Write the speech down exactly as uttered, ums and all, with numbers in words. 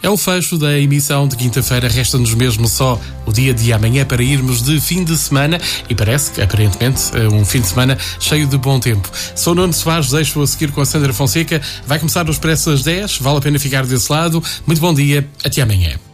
É o fecho da emissão de quinta-feira. Resta-nos mesmo só o dia de amanhã para irmos de fim de semana e parece que, aparentemente, um fim de semana cheio de bom tempo. Sou Nuno Soares, deixo a seguir com a Sandra Fonseca. Vai começar o Expresso às dez, vale a pena ficar desse lado. Muito bom dia, até amanhã.